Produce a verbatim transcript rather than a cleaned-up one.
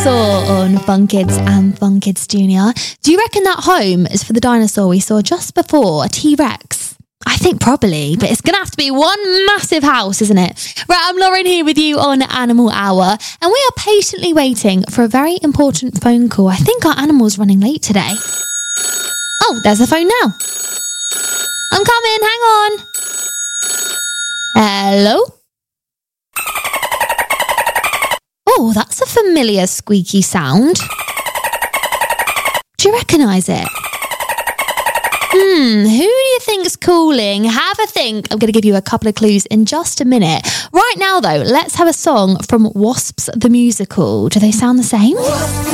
Saw on Fun Kids and Fun Kids Junior. Do you reckon that home is for the dinosaur we saw just before, a T-Rex? I think probably, but it's going to have to be one massive house, isn't it? Right, I'm Lauren here with you on Animal Hour, and we are patiently waiting for a very important phone call. I think our animal's running late today. Oh, there's the phone now. I'm coming, hang on. Hello? Oh, that's a familiar squeaky sound. Do you recognise it? Hmm, who do you think's calling? Have a think. I'm going to give you a couple of clues in just a minute. Right now, though, let's have a song from Wasps the Musical. Do they sound the same?